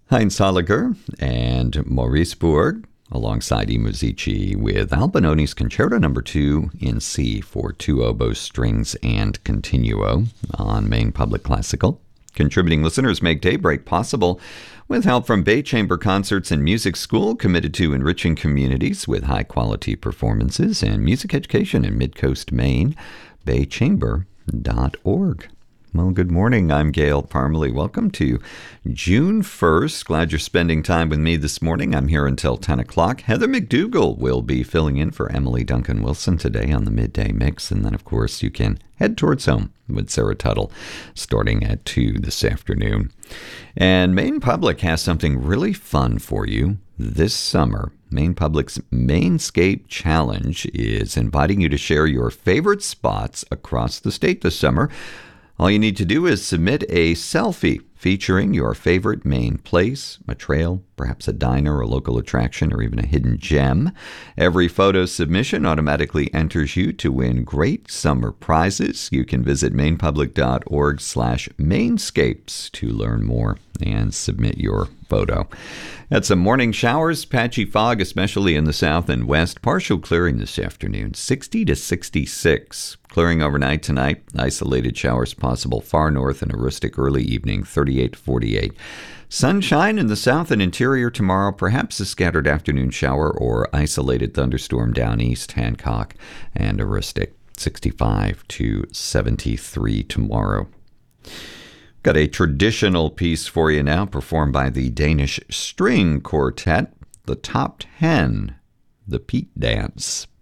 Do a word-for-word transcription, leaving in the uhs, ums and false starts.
Heinz Holliger and Maurice Bourg, alongside I Musici, with Albinoni's Concerto Number two in C for two oboes, strings, and continuo on Maine Public Classical. Contributing listeners make Daybreak possible with help from Bay Chamber Concerts and Music School, committed to enriching communities with high-quality performances and music education in Mid-Coast Maine. bay chamber dot org. Well, good morning. I'm Gail Parmalee. Welcome to June first. Glad you're spending time with me this morning. I'm here until ten o'clock. Heather McDougall will be filling in for Emily Duncan Wilson today on the Midday Mix. And then, of course, you can head towards home with Sarah Tuttle starting at two this afternoon. And Maine Public has something really fun for you this summer. Maine Public's Mainscape Challenge is inviting you to share your favorite spots across the state this summer. All you need to do is submit a selfie featuring your favorite Maine place, a trail, perhaps a diner, a local attraction, or even a hidden gem. Every photo submission automatically enters you to win great summer prizes. You can visit mainepublic.org slash mainscapes to learn more and submit your photo. Had some morning showers, patchy fog, especially in the south and west. Partial clearing this afternoon, sixty to sixty-six. Clearing overnight tonight. Isolated showers possible far north and a rustic early evening, thirty-eight to forty-eight. Sunshine in the south and interior tomorrow. Perhaps a scattered afternoon shower or isolated thunderstorm down east, Hancock, and a rustic, sixty-five to seventy-three tomorrow. Got a traditional piece for you now, performed by the Danish String Quartet, the Top Ten, the Peat Dance.